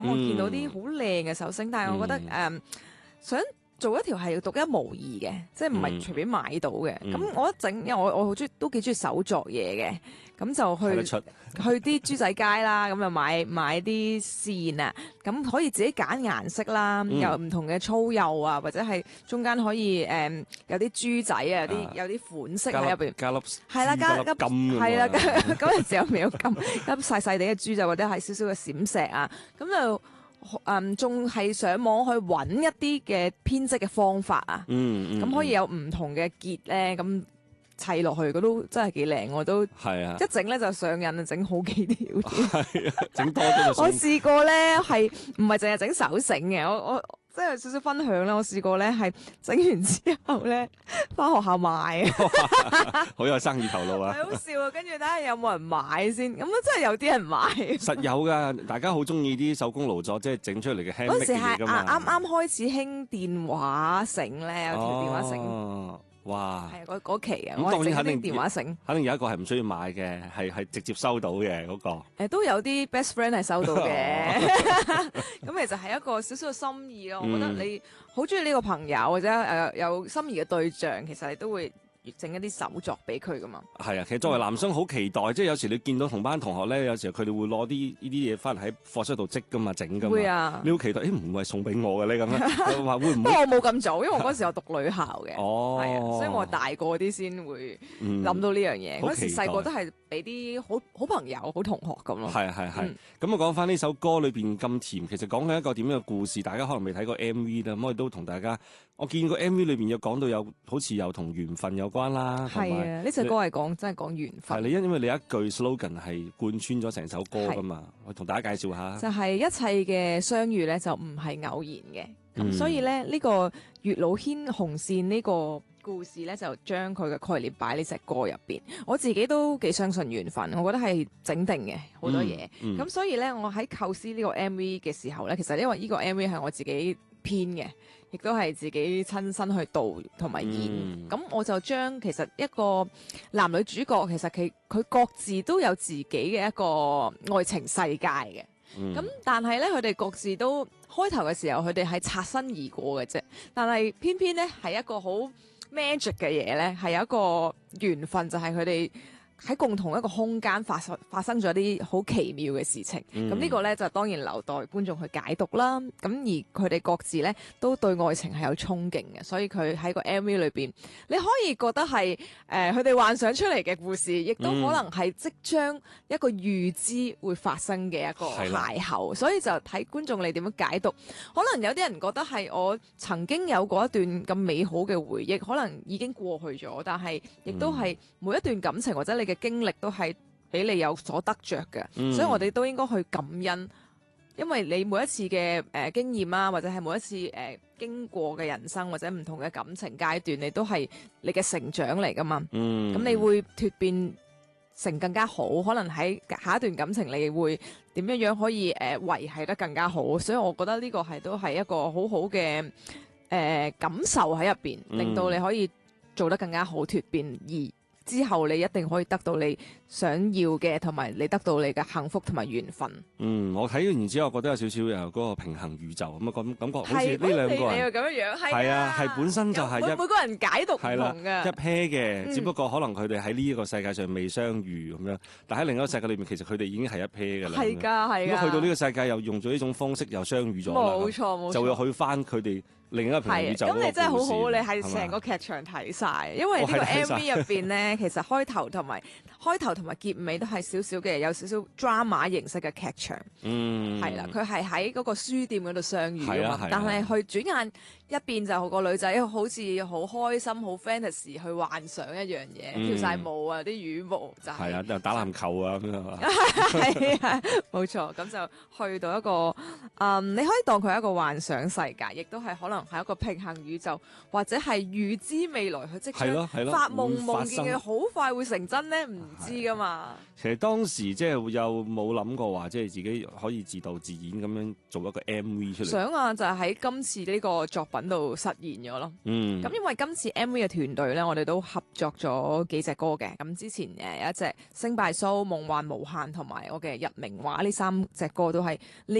我見到啲好靚嘅手繩，但係我覺得想做一條係獨一無二嘅，即係唔係隨便買到嘅。咁我一整，因為我好中意，都幾中意手作嘢嘅，咁就去啲豬仔街啦，咁就買啲線啊，咁可以自己揀顏色啦，有唔同嘅粗幼啊，或者係中間可以有啲豬仔啊，有啲款式喺入邊， 加粒係啦，加金係啦，嗰陣時候未有金，粒細細地嘅豬仔或者係少少嘅閃石啊，咁就。仲係上網去揾一啲嘅編織嘅方法啊，咁可以有唔同嘅結咧，咁砌落去，佢都真係幾靚，我都係啊， 一整咧就上癮，整好幾條。 係啊，整多啲就。 我試過咧係唔係淨係整手繩嘅，我即係少少分享啦。我試過咧係整完之後咧，翻學校賣， 好有生意頭腦啊！ 係好笑啊！跟住睇下有冇人買先，咁啊真係有啲人買。 實有噶，大家好中意啲手工勞作，即係整出嚟嘅 handmade 嗰時係嘅嘢㗎嘛。 啱啱開始興電話繩咧，有條電話繩。 哇！ 係嗰期啊， 咁當然肯定電話繩， 肯定有一個係唔需要買嘅，係直接收到嘅嗰個。 都有啲 best friend 係收到嘅，咁其實係一個少少嘅心意咯。我覺得你好中意呢個朋友或者有心儀嘅對象，其實你都會整一啲手作俾佢噶嘛。 係啊，其實作為男生好期待，即係有時你見到同班同學咧，有時候佢哋會攞啲呢啲嘢翻嚟喺課室度織噶嘛，整噶嘛。 會啊！ 你好期待，唔會係送俾我嘅咧咁樣，話會唔會？ 不過我冇咁早，因為我嗰時候讀女校嘅， 哦， 係啊，所以我大個啲先會諗到呢樣嘢。嗰時細個都係俾啲好朋友、好同學咁咯。 係。咁我講翻呢首歌裏邊咁甜，其實講緊一個點樣嘅故事，大家可能未睇過 MV 啦。咁我哋都同大家，我見過 MV 裏邊有講到有好似有同緣分有關啦。 係啊，呢隻歌係真係講緣分。 係你因為你一句 slogan 係貫穿咗成首歌噶嘛，我同大家介紹下。 就係一切嘅相遇咧，就唔係偶然嘅。咁所以咧，呢個月老牽紅線呢個故事咧，就將佢嘅概念擺呢隻歌入邊。我自己都幾相信緣分，我覺得係整定嘅好多嘢。咁所以咧，我喺構思呢個 MV 嘅時候咧，其實因為呢個 MV 係我自己編嘅，亦都係自己親身去導同埋演。咁我就將其實一個男女主角，其實佢各自都有自己嘅一個愛情世界嘅。咁但係咧，佢哋各自都開頭嘅時候，佢哋係擦身而過嘅啫。但係偏偏咧，係一個好 magic 嘅嘢咧，係有一個緣分，就係佢哋喺共同一個空間發生咗啲好奇妙嘅事情。咁呢個咧就當然留待觀眾去解讀啦。咁而佢哋各自咧都對愛情係有憧憬嘅，所以佢喺個 MV 裏邊，你可以覺得係佢哋幻想出嚟嘅故事，亦都可能係即將一個預知會發生嘅一個邂逅。所以就睇觀眾你點樣解讀。可能有啲人覺得係我曾經有過一段咁美好嘅回憶，可能已經過去咗，但係亦都係每一段感情或者你嘅經歷都係俾你有所得着嘅，所以我哋都應該去感恩，因為你每一次嘅經驗啊，或者係每一次經過嘅人生或者唔同嘅感情階段，你都係你嘅成長嚟噶嘛。咁你會蛻變成更加好，可能喺下一段感情你會點樣可以維繫得更加好，所以我覺得呢個都係一個好好嘅感受喺入邊，令到你可以做得更加好蛻變而。之後你一定可以得到你想要嘅，同埋你得到你嘅幸福同埋緣分。 我睇完之後，覺得有少少有嗰個平衡宇宙咁嘅感覺，好似呢兩個人你又咁樣係啊，係本身就係每個人解讀唔同嘅， 一 pair 嘅，只不過可能佢哋喺呢一個世界上未相遇咁樣，但喺另一個世界裏面，其實佢哋已經係一 pair 㗎啦。 係㗎，係㗎。 咁去到呢個世界又用咗呢種方式又相遇咗啦， 冇錯， 就會去翻佢哋。另一個平衡宇宙， 咁你真係好好，你係成個劇場睇晒，因為呢個 MV 入邊咧，其實開頭同埋結尾都係少少嘅，有少少 drama 形式嘅劇場。係啦，佢係喺嗰個書店嗰度相遇啊嘛，但係佢轉眼一邊就個女仔好似好開心、好 fantasy 去幻想一樣嘢，跳晒舞啊，啲羽毛就係啊，打籃球啊咁樣。 係啊，冇錯，咁就去到一個你可以當佢係一個幻想世界，亦都係可能。係一個平衡宇宙，或者係預知未來佢即將發夢夢見嘅好快會成真咧，唔知噶嘛。 其實當時即係有冇諗過話，即係自己可以自導自演咁樣做一個 MV 出嚟。 想啊，就係喺今次呢個作品度實現咗咯。咁因為今次 MV 嘅團隊咧，我哋都合作咗幾隻歌嘅。咁之前有一隻《星拜蘇》、《夢幻無限》同埋我嘅《日明話》呢3隻歌都係呢個 team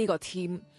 添。